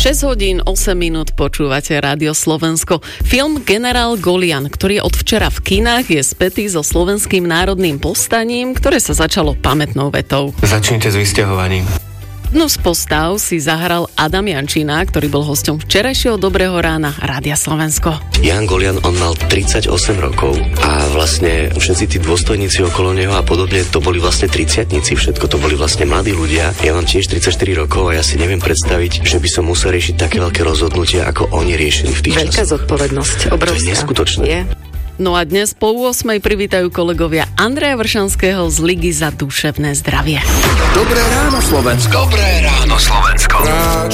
6 hodín 8 minút počúvate Rádio Slovensko. Film Generál Golian, ktorý je od včera v kinách, je spätý so slovenským národným povstaním, ktoré sa začalo pamätnou vetou. Začnite s vysťahovaním. No z postav si zahral Adam Jančina, ktorý bol hosťom včerajšieho Dobrého rána Rádia Slovensko. Jan Golian, on mal 38 rokov a vlastne všetci tí dôstojníci okolo neho a podobne, to boli vlastne 30-tníci, všetko to boli vlastne mladí ľudia. Ja mám tiež 34 rokov a ja si neviem predstaviť, že by som musel riešiť také veľké rozhodnutia, ako oni riešili v tých časoch. Veľká zodpovednosť, obrovská. To je neskutočné. Je. No a dnes po 8 privítajú kolegovia Andreja Vršanského z Ligy za duševné zdravie. Dobré ráno, Slovensko. Dobré ráno, Slovensko.